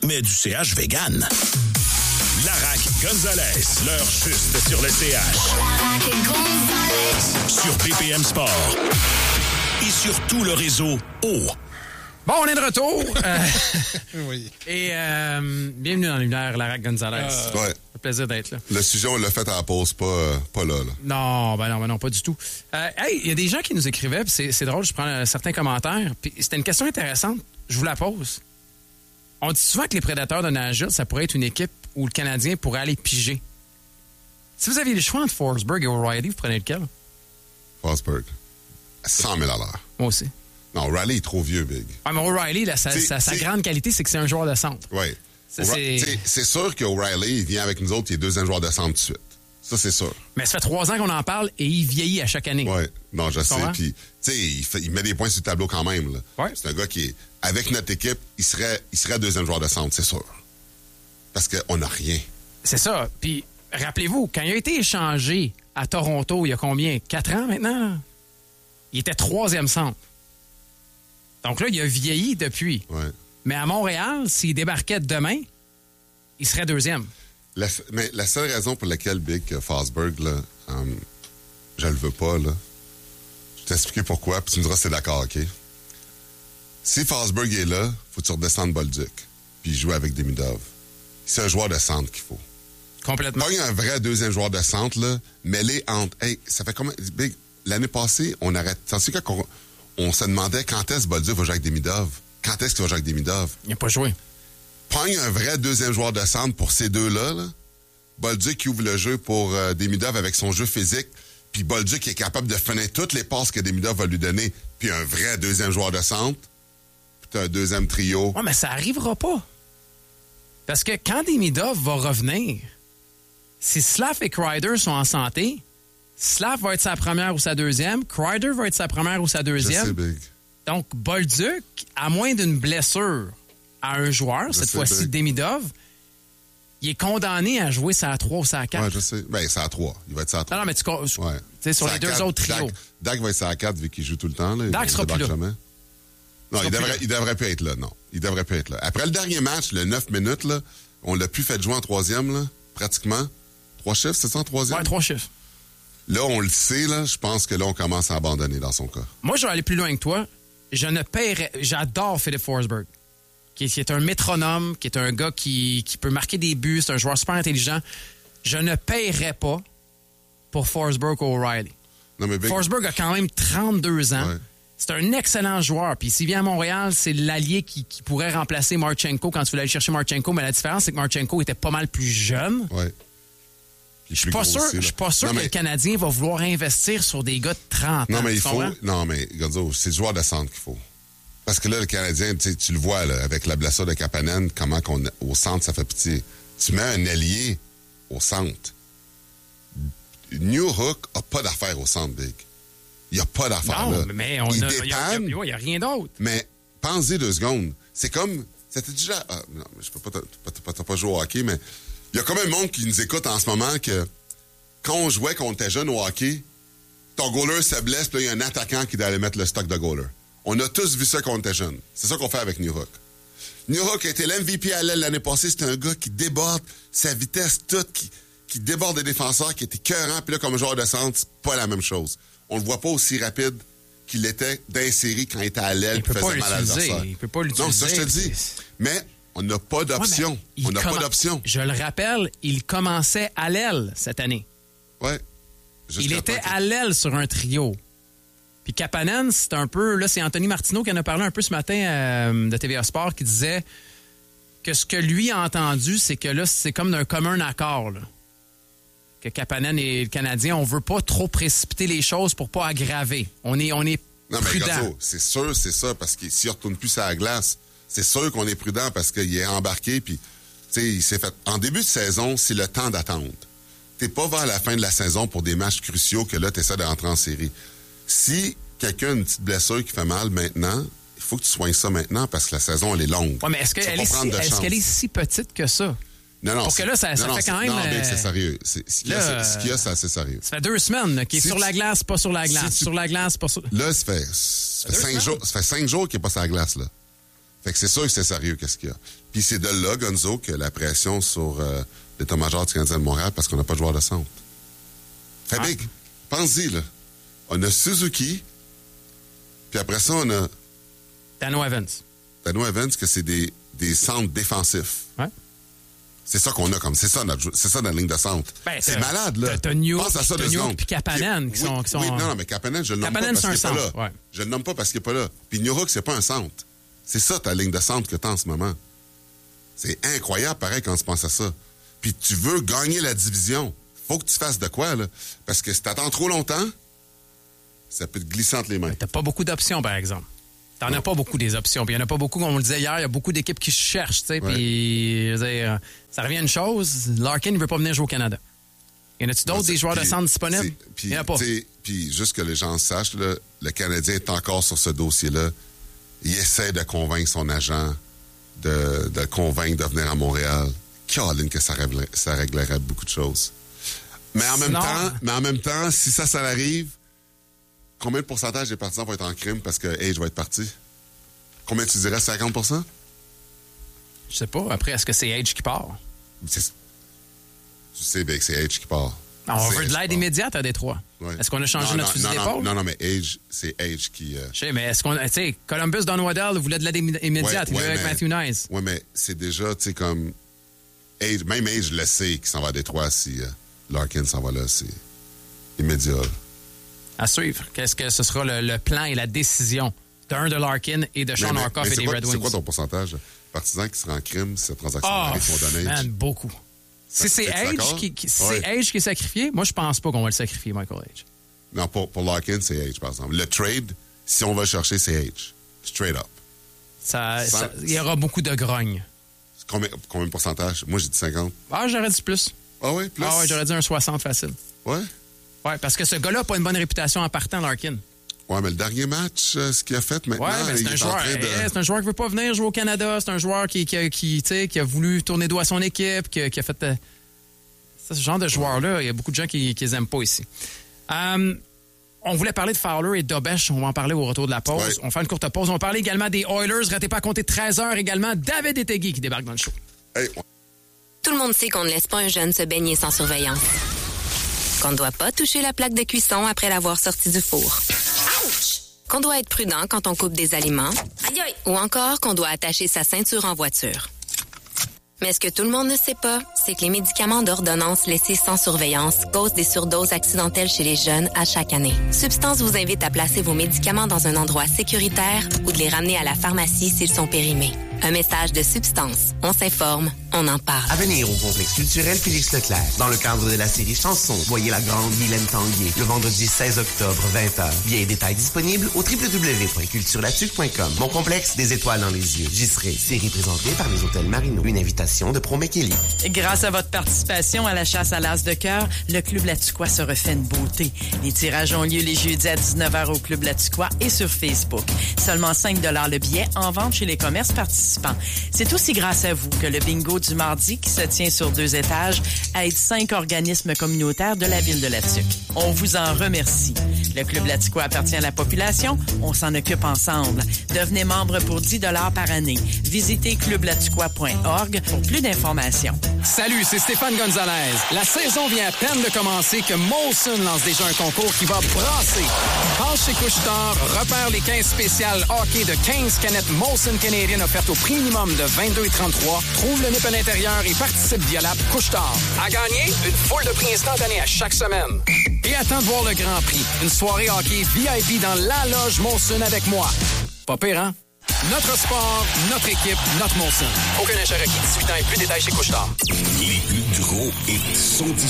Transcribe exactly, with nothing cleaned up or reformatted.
mais du C H vegan. Larac Gonzalez, l'heure juste sur le C H. Larac Gonzalez. Sur B P M Sport. Et sur tout le réseau O. Bon, on est de retour. Euh, oui. Et euh, bienvenue dans l'univers, Larac Gonzalez. Euh, ouais. Ça fait plaisir d'être là. Le sujet, on l'a fait à la pause, pas, euh, pas là, là. Non, ben non, ben non, pas du tout. Euh, hey, il y a des gens qui nous écrivaient, puis c'est, c'est drôle, je prends euh, certains commentaires, puis c'était une question intéressante. Je vous la pose. On dit souvent que les Prédateurs de Nashville, ça pourrait être une équipe où le Canadien pourrait aller piger. Si vous aviez le choix entre Forsberg et O'Reilly, vous prenez lequel? Forsberg. cent mille à l'heure. Moi aussi. Non, O'Reilly est trop vieux, Big. Ah, mais O'Reilly, là, sa, sa, sa grande qualité, c'est que c'est un joueur de centre. Oui. Ça, c'est... c'est sûr qu'O'Reilly, il vient avec nous autres, il est deuxième joueur de centre tout de suite. Ça, c'est sûr. Mais ça fait trois ans qu'on en parle et il vieillit à chaque année. Oui, non, je sais. Comment? Puis, tu sais, il, fait- il met des points sur le tableau quand même. Là. Ouais. C'est un gars qui est, avec notre équipe, il serait, il serait deuxième joueur de centre, c'est sûr. Parce qu'on n'a rien. C'est ça. Puis, rappelez-vous, quand il a été échangé à Toronto, il y a combien? Quatre ans maintenant? Il était troisième centre. Donc là, il a vieilli depuis. Ouais. Mais à Montréal, s'il débarquait demain, il serait deuxième. La, mais la seule raison pour laquelle Big euh, Forsberg, là, um, je le veux pas, là, je vais t'expliquer pourquoi, puis tu me diras si t'es d'accord, OK? Si Forsberg est là, faut que tu redescendes Bolduc, puis jouer avec Demidov. C'est un joueur de centre qu'il faut. Complètement. Pas un vrai deuxième joueur de centre, là, mêlé entre... Hey, ça fait combien... Big, l'année passée, on arrête... Tu sais, quand on, on se demandait quand est-ce que Bolduc va jouer avec Demidov? Quand est-ce qu'il va jouer avec Demidov? Il n'a pas joué. Pogne un vrai deuxième joueur de centre pour ces deux-là. Là. Bolduc qui ouvre le jeu pour euh, Demidov avec son jeu physique, puis Bolduc qui est capable de finir toutes les passes que Demidov va lui donner, puis un vrai deuxième joueur de centre, puis t'as un deuxième trio. Ouais, mais ça arrivera pas. Parce que quand Demidov va revenir, si Slav et Kreider sont en santé, Slav va être sa première ou sa deuxième, Kreider va être sa première ou sa Je deuxième. sais, Big. Donc, Bolduc, à moins d'une blessure à un joueur, Je cette sais, fois-ci Big. Demidov, il est condamné à jouer ça à trois ou ça à quatre. Ouais, je sais. Ben, c'est à trois. Il va être ça à trois. Non, non, mais tu co- Ouais. tu sais, sur C'est les à deux quatre. autres trios. Dak, Dak va être ça à quatre vu qu'il joue tout le temps. Là. Dak Il sera plus débarque là. jamais. Non, sera il plus devrait, là. il devrait plus être là, non. Il devrait plus être là. Après le dernier match, le neuf minutes, là, on l'a plus fait jouer en troisième, là, pratiquement. Trois chiffres, c'est ça en troisième? Ouais, trois chiffres. Là, on le sait, là, je pense que là, on commence à abandonner dans son cas. Moi, je vais aller plus loin que toi. Je ne paierais... J'adore Philip Forsberg, qui est, qui est un métronome, qui est un gars qui, qui peut marquer des buts, c'est un joueur super intelligent. Je ne paierais pas pour Forsberg ou O'Reilly. Non, mais Big, Forsberg a quand même trente-deux ans. Ouais. C'est un excellent joueur. Puis s'il vient à Montréal, c'est l'allié qui, qui pourrait remplacer Marchenko quand tu voulais aller chercher Marchenko. Mais la différence, c'est que Marchenko était pas mal plus jeune. ouais. Je suis pas sûr, je suis pas sûr non, que mais, le Canadien va vouloir investir sur des gars de trente ans. non, mais tu il faut. comprends? Non, mais, Gonzo, c'est le joueur de centre qu'il faut. Parce que là, le Canadien, tu sais, tu le vois, là, avec la blessure de Kapanen, comment qu'on, au centre, ça fait pitié. Tu mets un allié au centre. New Hook a pas d'affaire au centre, Big. Il n'y a pas d'affaire là. Non, mais on il a, il y a, dépanne, il y a- il y a rien d'autre. mais pensez deux secondes. C'est comme... C'était déjà... Ah, non, mais je peux pas... T'as pas, t'as pas joué au hockey, mais... Il y a quand même un monde qui nous écoute en ce moment que quand on jouait, quand on était jeune au hockey, ton goaler se blesse, puis là, il y a un attaquant qui doit aller mettre le stock de goaler. On a tous vu ça quand on était jeune. C'est ça qu'on fait avec New Hook. New Hook a été l'M V P à l'aile l'année passée. C'est un gars qui déborde sa vitesse toute, qui, qui déborde des défenseurs, qui était écœurant. Puis là, comme joueur de centre, c'est pas la même chose. On le voit pas aussi rapide qu'il était d'insérer quand il était à l'aile Il et peut pas faisait mal à l'utiliser. l'adversaire. Il peut pas l'utiliser. Non, ça, je te dis. C'est- Mais on n'a pas d'option. Ouais, mais il on n'a commen- pas d'option. Je le rappelle, il commençait à l'aile cette année. Ouais. Il Jusqu'à était temps que- à l'aile sur un trio. Puis Kapanen, c'est un peu... Là, c'est Anthony Martineau qui en a parlé un peu ce matin euh, de T V A Sport, qui disait que ce que lui a entendu, c'est que là, c'est comme d'un commun accord, là. Que Kapanen et le Canadien, on veut pas trop précipiter les choses pour pas aggraver. On est, on est Non, mais prudent. Gonzo, c'est sûr, c'est ça, parce que s'il ne retourne plus à la glace, c'est sûr qu'on est prudent parce qu'il est embarqué, puis, tu sais, il s'est fait... En début de saison, c'est le temps d'attendre. T'es pas vers la fin de la saison pour des matchs cruciaux que là, tu essaies de rentrer en série. Si quelqu'un a une petite blessure qui fait mal maintenant, il faut que tu soignes ça maintenant parce que la saison, elle est longue. Ouais, mais est-ce Tu vas qu'elle pas est, si, prendre de est-ce chance. qu'elle est si petite que ça? Non, non. Pour que c'est- là, ça- ça non, fait c'est- quand même, Non, Big, euh, c'est sérieux. C'est- Ce qu'il y, a, là, c'est- ce qu'il y a, c'est assez sérieux. Ça fait deux semaines là, qu'il est Si sur tu- la glace, pas sur la glace, si tu- sur la glace, pas sur... Là, ça fait, ça fait Deux cinq semaines? jours, ça fait cinq jours qu'il n'est pas sur la glace, là. Fait que c'est sûr que c'est sérieux, qu'est-ce qu'il y a. Puis c'est de là, Gonzo, que la pression sur euh, l'état-major du Canadien de Montréal, parce qu'on n'a pas de joueur de centre. Fait ah. big. Pense-y, là. On a Suzuki, puis après ça, on a... Dano Evans. Dano Evans, que c'est des, des centres défensifs. Ouais. C'est ça qu'on a comme... C'est ça notre, c'est ça notre ligne de centre. Ben, c'est malade, là. T'as Newt, Pense à ça t'as deux Newt secondes. puis Kapanen qui, oui, sont, qui sont... Oui, non, non, mais Kapanen, je le nomme Kapanen, pas parce qu'il n'est pas centre, là. Ouais. Je le nomme pas parce qu'il n'est pas là. Puis Newhook, c'est pas un centre. C'est ça ta ligne de centre que tu as en ce moment. C'est incroyable, pareil, quand tu penses à ça. Puis tu veux gagner la division. Faut que tu fasses de quoi, là? Parce que si t'attends trop longtemps, ça peut te glisser entre les mains. T'as pas beaucoup d'options, par exemple. T'en non. as pas beaucoup des options. Puis il y en a pas beaucoup, comme on le disait hier, il y a beaucoup d'équipes qui cherchent, tu sais. Ouais. Puis, je veux dire, ça revient à une chose, Larkin ne veut pas venir jouer au Canada. Y en a-tu d'autres, des joueurs pis, de centre disponibles? Il n'y en a pas. Puis juste que les gens sachent, là, le Canadien est encore sur ce dossier-là. Il essaie de convaincre son agent, de, de le convaincre de venir à Montréal. Caroline, que ça réglerait, ça réglerait beaucoup de choses. Mais en, même temps, mais en même temps, si ça, ça arrive, combien de pourcentage des partisans vont être en crime parce que Age va être parti? Combien tu dirais? cinquante pour cent? Je sais pas. Après, est-ce que c'est Age qui part? C'est, tu sais bien que c'est Age qui part. Non, on c'est veut de l'aide immédiate à Détroit. Ouais. Est-ce qu'on a changé non, notre non, fusil non, d'épaule? Non, non, mais Age, c'est Age qui... Euh... Je sais, mais est-ce qu'on... Tu sais, Columbus, Don Waddell voulait de l'aide immédiate. Ouais, il ouais, voulait avec Matthew Nice. Oui, mais c'est déjà, tu sais, comme... Age, même Age le sait qu'il s'en va à Détroit si euh, Larkin s'en va là. C'est immédiat. Là. À suivre. Qu'est-ce que ce sera le, le plan et la décision d'un de Larkin et de Sean Orkoff et des quoi, Red Wings? C'est quoi ton pourcentage? Partisans qui seraient en crime si cette transaction oh, arrive qu'on donne Age? Man, beaucoup. Si c'est Age qui, qui, si ouais. Age qui est sacrifié, moi, je pense pas qu'on va le sacrifier, Michael Age. Non, pour, pour Larkin, c'est Age, par exemple. Le trade, si on va le chercher, c'est Age. Straight up. Ça, ça, il y aura beaucoup de grogne. Combien, combien de pourcentage? Moi, j'ai dit cinquante. Ah, j'aurais dit plus. Ah oui, plus? Ah oui, j'aurais dit un soixante facile. Ouais? Ouais, parce que ce gars-là n'a pas une bonne réputation en partant, Larkin. Ouais, mais le dernier match, euh, ce qu'il a fait maintenant, ouais, mais c'est, un joueur, de... hey, c'est un joueur qui veut pas venir jouer au Canada. C'est un joueur qui, qui, qui, qui a voulu tourner dos à son équipe, qui, qui a fait... Euh... Ce genre de joueurs-là, il y a beaucoup de gens qui ne les aiment pas ici. Um, on voulait parler de Fowler et d'Obesch. On va en parler au retour de la pause. Ouais. On fait une courte pause. On va parler également des Oilers. Ratez pas à compter treize heures également. David Etegui qui débarque dans le show. Hey. Tout le monde sait qu'on ne laisse pas un jeune se baigner sans surveillance. Qu'on ne doit pas toucher la plaque de cuisson après l'avoir sorti du four. Ouch! Qu'on doit être prudent quand on coupe des aliments. Aïe aïe! Ou encore qu'on doit attacher sa ceinture en voiture. Mais ce que tout le monde ne sait pas, c'est que les médicaments d'ordonnance laissés sans surveillance causent des surdoses accidentelles chez les jeunes à chaque année. Substance vous invite à placer vos médicaments dans un endroit sécuritaire ou de les ramener à la pharmacie s'ils sont périmés. Un message de Substance. On s'informe, on en parle. À venir au complexe culturel Félix Leclerc. Dans le cadre de la série Chansons, voyez la grande Mylène Tanguay le vendredi seize octobre, vingt heures. Billets et détails disponibles au w w w point culture la tuque point com. Mon complexe, des étoiles dans les yeux. J'y serai. Série présentée par les hôtels Marino. Une invitation de Promet Kelly. Grâce à votre participation à la chasse à l'as de cœur, le Club La Tuquois se refait une beauté. Les tirages ont lieu les jeudis à dix-neuf heures au Club La Tuquois et sur Facebook. Seulement cinq dollars le billet en vente chez les commerces participants. C'est aussi grâce à vous que le bingo du mardi, qui se tient sur deux étages, aide cinq organismes communautaires de la ville de La Tuque. On vous en remercie. Le Club La Tuquois appartient à la population. On s'en occupe ensemble. Devenez membre pour dix dollars par année. Visitez club la tuquois point org pour plus d'informations. Salut, c'est Stéphane Gonzalez. La saison vient à peine de commencer que Molson lance déjà un concours qui va brasser. Passe chez Couche-Tard, repère les quinze spéciales hockey de quinze canettes Molson Canadian offertes au prix minimum de vingt-deux et trente-trois. Trouve le nip à l'intérieur et participe via l'app Couche-Tard. À gagner, une foule de prix instantanés à chaque semaine. Et attends de voir le Grand Prix. Une soirée hockey V I P dans la loge Molson avec moi. Pas pire, hein? Notre sport, notre équipe, notre Molson. Aucun achat requis. dix-huit ans et plus, détails chez Couche-Tard. Les plus gros hits sont ici.